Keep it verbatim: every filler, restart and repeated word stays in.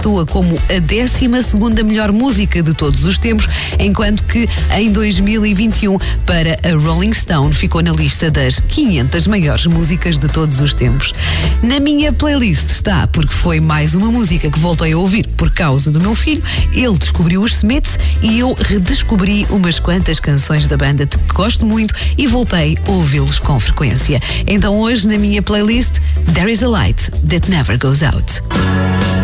listou-a como a décima segunda melhor música de todos os tempos, enquanto que em dois mil e vinte e um, para a Rolling Stone, ficou na lista das quinhentas maiores músicas de todos os tempos. Na minha playlist está, porque foi mais uma música que voltei a ouvir por causa do meu filho. Ele descobriu os Smiths e eu redescobri umas quantas canções da banda de que gosto muito e voltei a ouvi-los com frequência. Então hoje na minha playlist, There is a Light That Never Goes Out.